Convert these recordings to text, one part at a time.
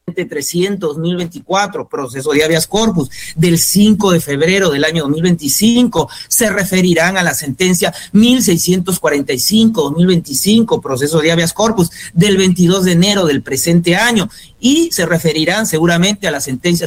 300-2024, proceso de habeas corpus del 5 de febrero del año 2025, se referirán a la sentencia 1645-2025, proceso de habeas corpus del 22 de enero del presente año, y se referirán seguramente a la sentencia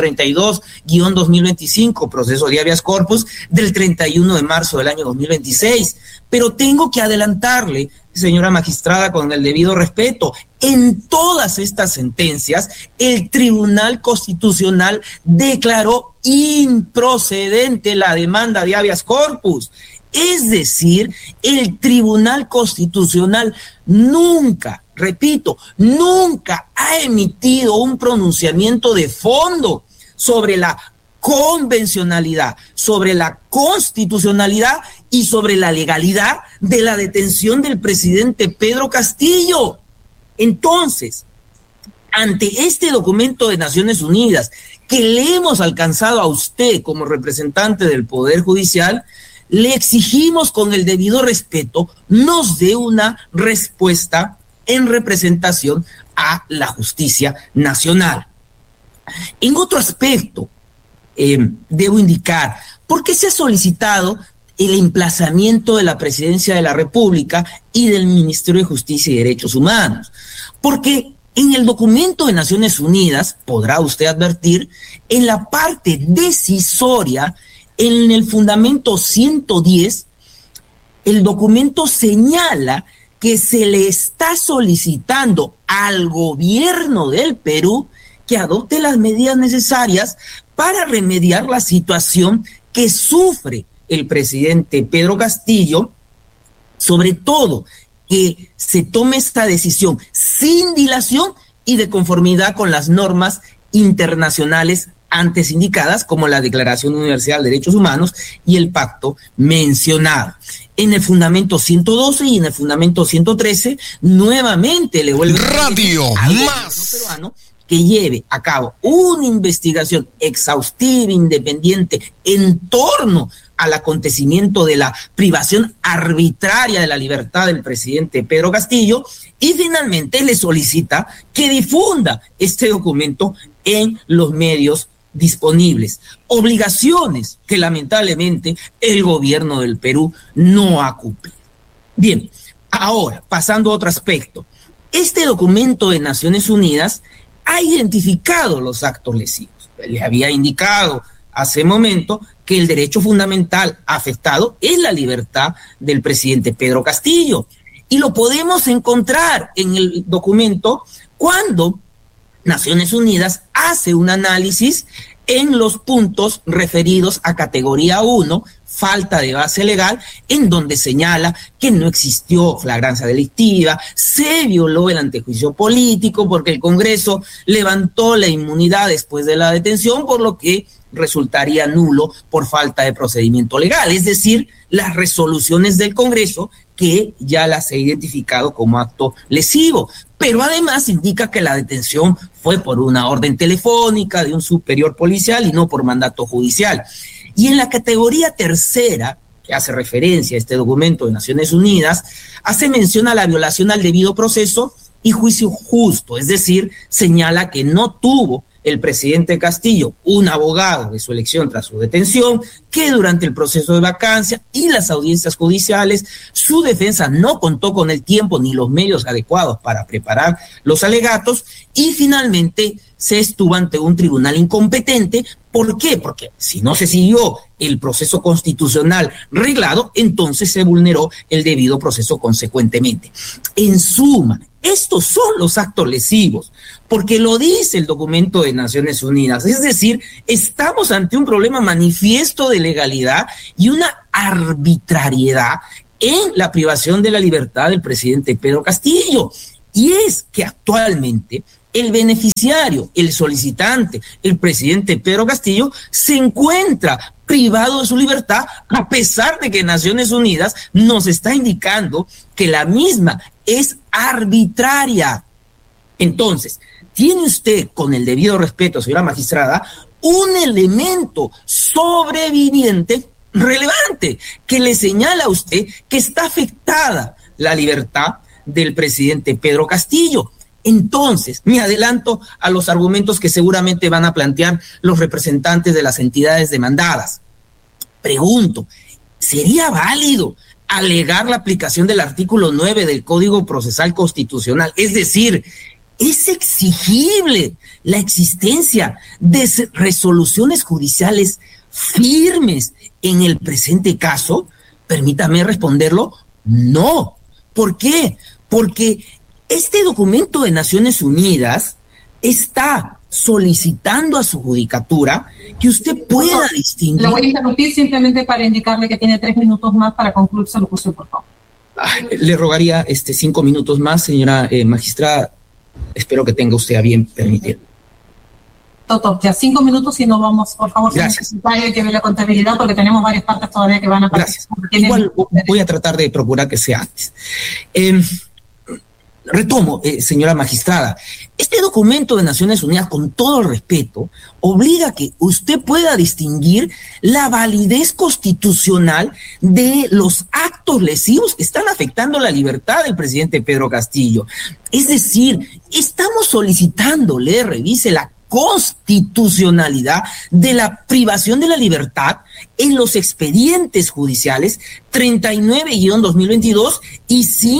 132-2025, proceso de habeas corpus del 31 de marzo del año 2026. Pero tengo que adelantarle, señora magistrada, con el debido respeto, en todas estas sentencias, el Tribunal Constitucional declaró improcedente la demanda de habeas corpus. Es decir, el Tribunal Constitucional nunca, repito, nunca ha emitido un pronunciamiento de fondo sobre la convencionalidad, sobre la constitucionalidad y sobre la legalidad de la detención del presidente Pedro Castillo. Entonces, ante este documento de Naciones Unidas que le hemos alcanzado a usted como representante del Poder Judicial, le exigimos con el debido respeto nos dé una respuesta en representación a la justicia nacional. En otro aspecto, debo indicar, ¿por qué se ha solicitado el emplazamiento de la Presidencia de la República y del Ministerio de Justicia y Derechos Humanos? Porque en el documento de Naciones Unidas, podrá usted advertir, en la parte decisoria, en el fundamento 110, el documento señala que se le está solicitando al gobierno del Perú que adopte las medidas necesarias para remediar la situación que sufre el presidente Pedro Castillo, sobre todo que se tome esta decisión sin dilación y de conformidad con las normas internacionales antes indicadas, como la Declaración Universal de Derechos Humanos y el pacto mencionado. En el fundamento 112 y en el fundamento 113, nuevamente le vuelve Radio al Más peruano que lleve a cabo una investigación exhaustiva, independiente, en torno al acontecimiento de la privación arbitraria de la libertad del presidente Pedro Castillo, y finalmente le solicita que difunda este documento en los medios disponibles. Obligaciones que lamentablemente el gobierno del Perú no ha cumplido. Bien, ahora, pasando a otro aspecto. Este documento de Naciones Unidas ha identificado los actos lesivos. Le había indicado hace momento que el derecho fundamental afectado es la libertad del presidente Pedro Castillo. Y lo podemos encontrar en el documento cuando Naciones Unidas hace un análisis en los puntos referidos a categoría 1, falta de base legal, en donde señala que no existió flagrancia delictiva, se violó el antejuicio político porque el Congreso levantó la inmunidad después de la detención, por lo que resultaría nulo por falta de procedimiento legal, es decir, las resoluciones del Congreso que ya las he identificado como acto lesivo, pero además indica que la detención fue por una orden telefónica de un superior policial y no por mandato judicial. Y en la categoría tercera, que hace referencia a este documento de Naciones Unidas, hace mención a la violación al debido proceso y juicio justo, es decir, señala que no tuvo el presidente Castillo un abogado de su elección tras su detención, que durante el proceso de vacancia y las audiencias judiciales su defensa no contó con el tiempo ni los medios adecuados para preparar los alegatos, y finalmente se estuvo ante un tribunal incompetente. ¿Por qué? Porque si no se siguió el proceso constitucional reglado, entonces se vulneró el debido proceso consecuentemente. En suma, estos son los actos lesivos, porque lo dice el documento de Naciones Unidas. Es decir, estamos ante un problema manifiesto de legalidad y una arbitrariedad en la privación de la libertad del presidente Pedro Castillo. Y es que actualmente el beneficiario, el solicitante, el presidente Pedro Castillo, se encuentra privado de su libertad, a pesar de que Naciones Unidas nos está indicando que la misma es arbitraria. Entonces, tiene usted, con el debido respeto, señora magistrada, un elemento sobreviviente relevante que le señala a usted que está afectada la libertad del presidente Pedro Castillo. Entonces, me adelanto a los argumentos que seguramente van a plantear los representantes de las entidades demandadas. Pregunto, ¿sería válido alegar la aplicación del artículo 9 del Código Procesal Constitucional? Es decir, ¿es exigible la existencia de resoluciones judiciales firmes en el presente caso? Permítame responderlo, no. ¿Por qué? Porque este documento de Naciones Unidas está solicitando a su judicatura que usted pueda distinguir. Lo voy a interrumpir simplemente para indicarle que tiene 3 minutos más para concluir su locución, por favor. Le rogaría 5 minutos más, señora magistrada. Espero que tenga usted a bien permitir. Doctor, ya 5 minutos y no vamos, por favor, gracias. Secretario, lleve la contabilidad porque tenemos varias partes todavía que van a participar. Gracias. Igual voy a tratar de procurar que sea antes. Retomo, señora magistrada, este documento de Naciones Unidas, con todo el respeto, obliga a que usted pueda distinguir la validez constitucional de los actos lesivos que están afectando la libertad del presidente Pedro Castillo. Es decir, estamos solicitándole revise la constitucionalidad de la privación de la libertad en los expedientes judiciales 39-2022 y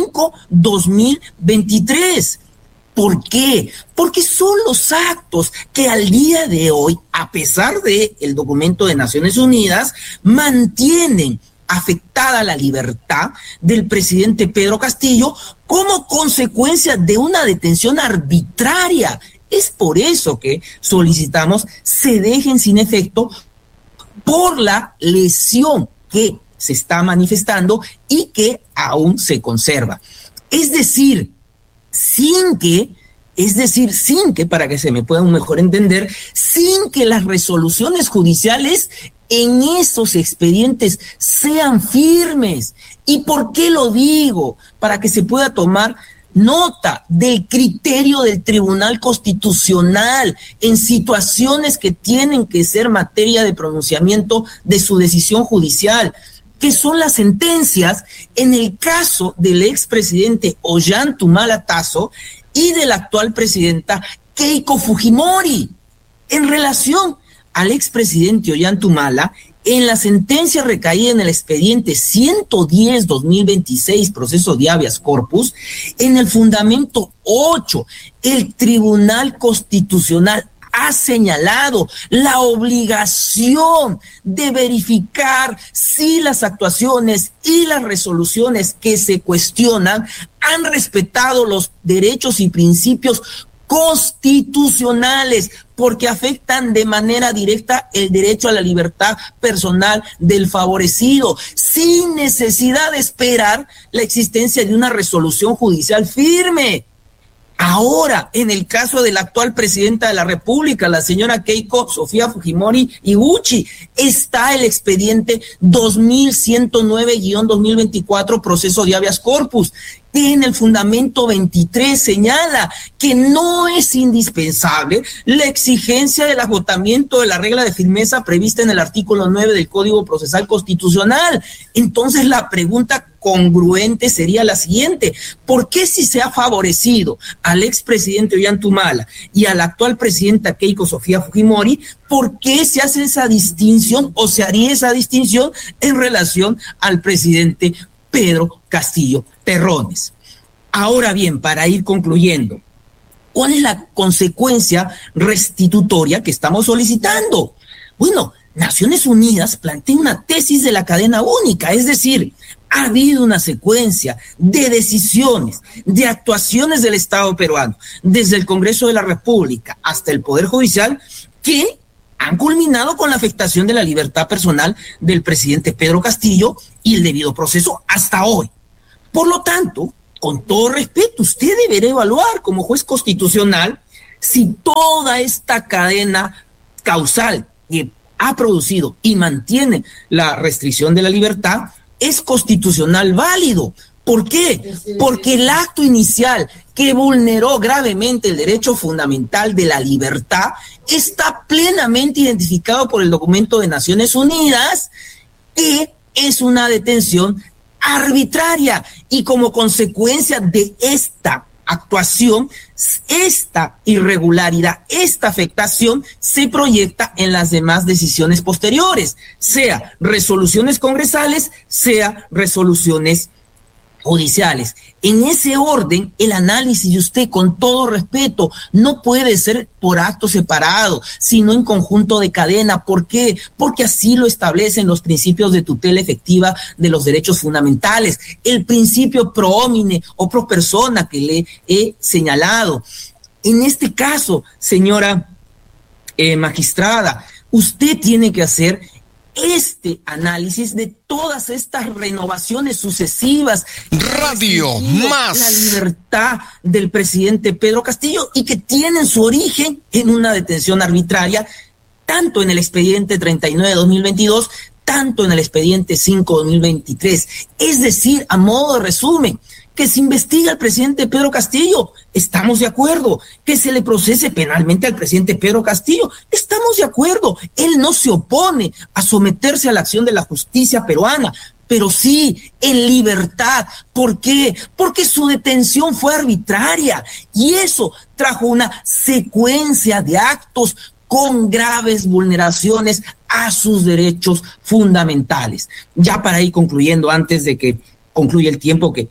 5-2023. ¿Por qué? Porque son los actos que al día de hoy, a pesar del documento de Naciones Unidas, mantienen afectada la libertad del presidente Pedro Castillo como consecuencia de una detención arbitraria. Es por eso que solicitamos se dejen sin efecto por la lesión que se está manifestando y que aún se conserva. Es decir, sin que, para que se me pueda mejor entender, sin que las resoluciones judiciales en esos expedientes sean firmes. ¿Y por qué lo digo? Para que se pueda tomar nota del criterio del Tribunal Constitucional en situaciones que tienen que ser materia de pronunciamiento de su decisión judicial, que son las sentencias en el caso del expresidente Ollanta Humala y de la actual presidenta Keiko Fujimori. En relación al expresidente Ollanta Humala, en la sentencia recaída en el expediente 110-2026, proceso de habeas corpus, en el fundamento 8, el Tribunal Constitucional ha señalado la obligación de verificar si las actuaciones y las resoluciones que se cuestionan han respetado los derechos y principios constitucionales, porque afectan de manera directa el derecho a la libertad personal del favorecido, sin necesidad de esperar la existencia de una resolución judicial firme. Ahora, en el caso de la actual presidenta de la República, la señora Keiko Sofía Fujimori Iguchi, está el expediente 2109-2024, proceso de habeas corpus, que en el fundamento 23 señala que no es indispensable la exigencia del agotamiento de la regla de firmeza prevista en el artículo 9 del Código Procesal Constitucional. Entonces la pregunta congruente sería la siguiente: ¿por qué si se ha favorecido al expresidente Ollanta Humala y a la actual presidenta Keiko Sofía Fujimori, por qué se hace esa distinción o se haría esa distinción en relación al presidente Pedro Castillo Terrones? Ahora bien, para ir concluyendo, ¿cuál es la consecuencia restitutoria que estamos solicitando? Bueno, Naciones Unidas plantea una tesis de la cadena única, es decir, ha habido una secuencia de decisiones, de actuaciones del Estado peruano, desde el Congreso de la República hasta el Poder Judicial, que han culminado con la afectación de la libertad personal del presidente Pedro Castillo y el debido proceso hasta hoy. Por lo tanto, con todo respeto, usted deberá evaluar como juez constitucional si toda esta cadena causal que ha producido y mantiene la restricción de la libertad es constitucional válido. ¿Por qué? Porque el acto inicial que vulneró gravemente el derecho fundamental de la libertad está plenamente identificado por el documento de Naciones Unidas, que es una detención arbitraria, y como consecuencia de esta actuación, esta irregularidad, esta afectación se proyecta en las demás decisiones posteriores, sea resoluciones congresales, sea resoluciones judiciales. En ese orden, el análisis de usted, con todo respeto, no puede ser por acto separado, sino en conjunto de cadena. ¿Por qué? Porque así lo establecen los principios de tutela efectiva de los derechos fundamentales, el principio pro homine o pro persona que le he señalado. En este caso, señora magistrada, usted tiene que hacer este análisis de todas estas renovaciones sucesivas. Radio Más. La libertad del presidente Pedro Castillo y que tienen su origen en una detención arbitraria, tanto en el expediente 39-2022, tanto en el expediente 5-2023. Es decir, a modo de resumen, que se investiga al presidente Pedro Castillo, estamos de acuerdo. Que se le procese penalmente al presidente Pedro Castillo, estamos de acuerdo. Él no se opone a someterse a la acción de la justicia peruana, pero sí en libertad. ¿Por qué? Porque su detención fue arbitraria y eso trajo una secuencia de actos con graves vulneraciones a sus derechos fundamentales. Ya para ir concluyendo, antes de que concluya el tiempo que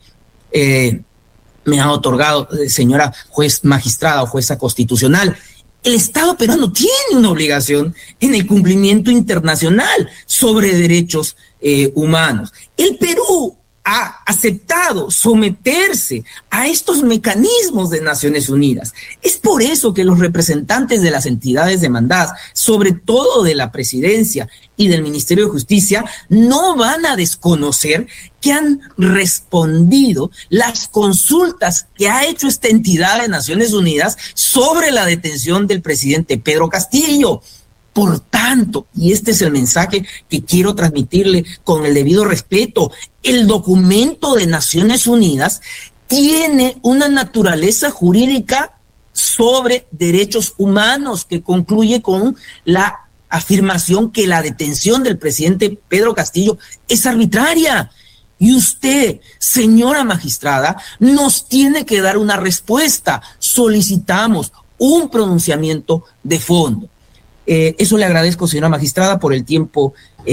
me ha otorgado, señora juez magistrada o jueza constitucional, el Estado peruano tiene una obligación en el cumplimiento internacional sobre derechos humanos. El Perú ha aceptado someterse a estos mecanismos de Naciones Unidas. Es por eso que los representantes de las entidades demandadas, sobre todo de la Presidencia y del Ministerio de Justicia, no van a desconocer que han respondido las consultas que ha hecho esta entidad de Naciones Unidas sobre la detención del presidente Pedro Castillo. Por tanto, y este es el mensaje que quiero transmitirle con el debido respeto, el documento de Naciones Unidas tiene una naturaleza jurídica sobre derechos humanos que concluye con la afirmación que la detención del presidente Pedro Castillo es arbitraria. Y usted, señora magistrada, nos tiene que dar una respuesta. Solicitamos un pronunciamiento de fondo. Eso le agradezco, señora magistrada, por el tiempo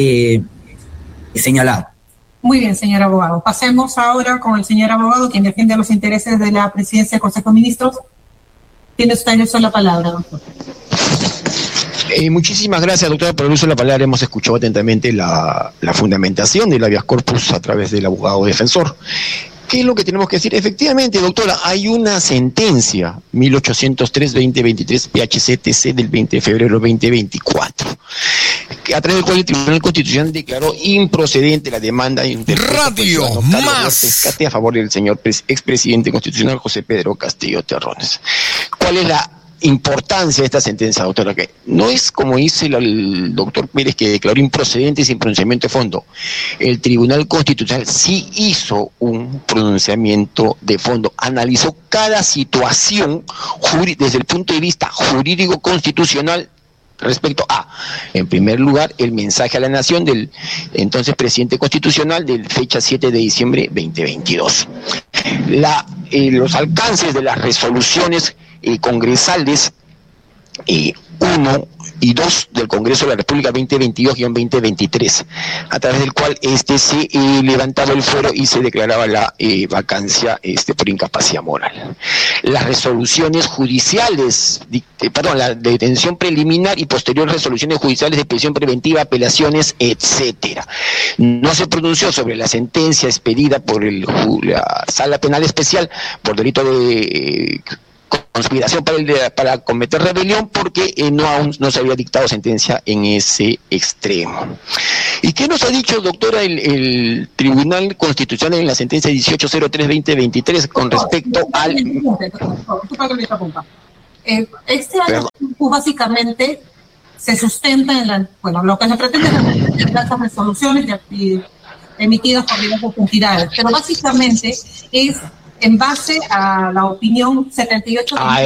señalado. Muy bien, señor abogado. Pasemos ahora con el señor abogado, quien defiende los intereses de la presidencia del Consejo de Ministros. Tiene usted el uso de la palabra, doctor. Muchísimas gracias, doctora, por el uso de la palabra. Hemos escuchado atentamente la fundamentación del habeas corpus a través del abogado defensor. ¿Qué es lo que tenemos que decir? Efectivamente, doctora, hay una sentencia 1803-2023 PHCTC del 20 de febrero de 2024, a través del cual el Tribunal Constitucional declaró improcedente la demanda Radio Más rescate a favor del señor expresidente constitucional José Pedro Castillo Terrones. ¿Cuál es la importancia de esta sentencia, doctora? Que no es como dice el doctor Pérez, que declaró improcedente sin pronunciamiento de fondo. El Tribunal Constitucional sí hizo un pronunciamiento de fondo, analizó cada situación desde el punto de vista jurídico constitucional respecto a, en primer lugar, el mensaje a la nación del entonces presidente constitucional de fecha 7 de diciembre 2022. Los alcances de las resoluciones congresales 1 y 2 del Congreso de la República 2022-2023, a través del cual se levantaba el fuero y se declaraba la vacancia por incapacidad moral. Las resoluciones judiciales, la detención preliminar y posterior resoluciones judiciales de prisión preventiva, apelaciones, etcétera. No se pronunció sobre la sentencia expedida por la Sala Penal Especial por delito de conspiración para cometer rebelión, porque aún no se había dictado sentencia en ese extremo. ¿Y qué nos ha dicho, doctora, el Tribunal Constitucional en la sentencia 1803-2023 con respecto al... Este año básicamente se sustenta en lo que se pretende es las resoluciones emitidas por diversas entidades, pero básicamente es en base a la opinión 78